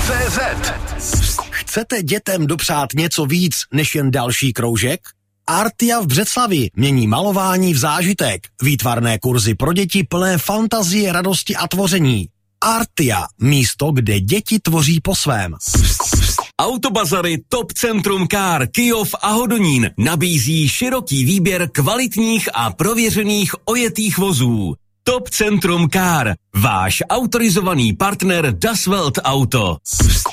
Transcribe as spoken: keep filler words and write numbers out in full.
C Z. Chcete dětem dopřát něco víc než jen další kroužek? Artia v Břeclavi mění malování v zážitek. Výtvarné kurzy pro děti plné fantazie, radosti a tvoření. Artia, místo, kde děti tvoří po svém. Autobazary Top Centrum Car, Kyjov a Hodonín nabízí široký výběr kvalitních a prověřených ojetých vozů. Top Centrum Car, váš autorizovaný partner Das Welt Auto.